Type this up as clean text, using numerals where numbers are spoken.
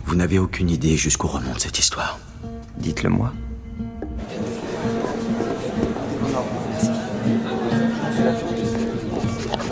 Vous n'avez aucune idée jusqu'où remonte cette histoire. Dites-le moi.